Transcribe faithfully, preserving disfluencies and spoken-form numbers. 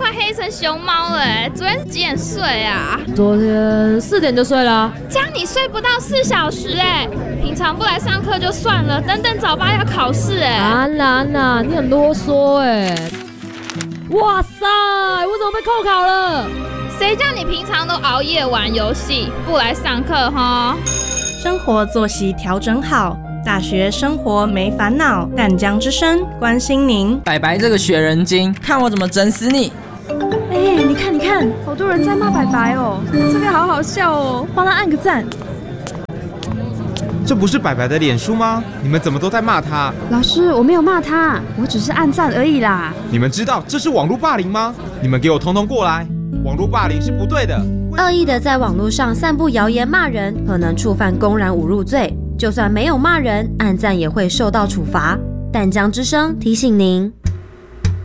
快黑成熊猫了哎！昨天是几点睡啊？ 昨天四点就睡了。 这样你睡不到四小时哎！平常不来上课就算了，等等早八要考试哎！ 安娜安娜，你很啰嗦哎！哇塞，我怎么被扣考了？ 谁叫你平常都熬夜玩游戏，不来上课哈？ 生活作息调整好，大学生活没烦恼。淡江之声关心您。 白白这个学人精，看我怎么整死你！ 哎、欸，你看你看，好多人在骂白白哦，这个好好笑哦，帮他按个赞。 这不是白白的脸书吗？你们怎么都在骂他？ 老师，我没有骂他，我只是按赞而已啦。 你们知道这是网络霸凌吗？你们给我统统过来！网络霸凌是不对的。 恶意的在网络上散布谣言骂人，可能触犯公然侮辱罪。就算没有骂人，按赞也会受到处罚。淡江之声提醒您。